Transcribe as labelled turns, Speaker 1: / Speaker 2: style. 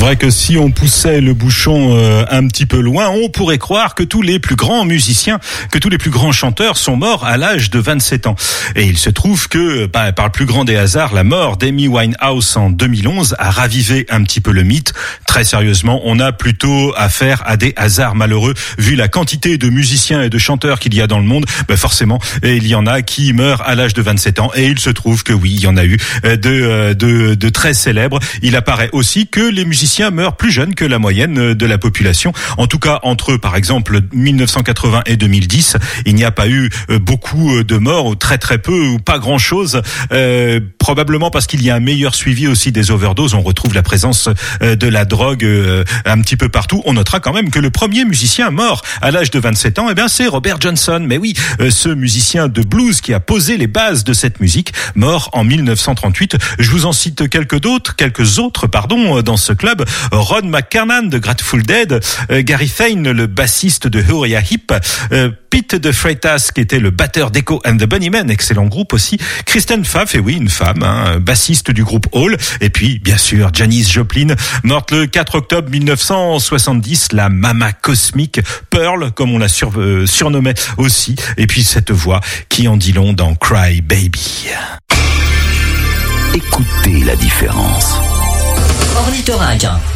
Speaker 1: Vrai que si on poussait le bouchon un petit peu loin, on pourrait croire que tous les plus grands musiciens, que tous les plus grands chanteurs sont morts à l'âge de 27 ans. Et il se trouve que, par le plus grand des hasards, la mort d'Amy Winehouse en 2011 a ravivé un petit peu le mythe. Très sérieusement, on a plutôt affaire à des hasards malheureux. Vu la quantité de musiciens et de chanteurs qu'il y a dans le monde, forcément, il y en a qui meurent à l'âge de 27 ans. Et il se trouve que oui, il y en a eu de très célèbres. Il apparaît aussi que les musiciens meurent plus jeunes que la moyenne de la population. En tout cas, entre, par exemple, 1980 et 2010, il n'y a pas eu beaucoup de morts, ou très très peu, ou pas grand-chose. Probablement parce qu'il y a un meilleur suivi aussi des overdoses. On retrouve la présence de la drogue un petit peu partout. On notera quand même que le premier musicien mort à l'âge de 27 ans, c'est Robert Johnson. Mais oui, ce musicien de blues qui a posé les bases de cette musique, mort en 1938. Je vous en cite quelques autres dans ce club. Ron McKernan de Grateful Dead, Gary Thayne, le bassiste de Uriah Heep, Pete de Freitas, qui était le batteur d'Echo and the Bunnymen, excellent groupe aussi, Kristen Pfaff, et oui, une femme, bassiste du groupe Hall, et puis, bien sûr, Janis Joplin, morte le 4 octobre 1970, la Mama cosmique, Pearl, comme on la surnommait aussi, et puis cette voix qui en dit long dans Cry Baby.
Speaker 2: Écoutez la différence.
Speaker 3: Ornithorynque.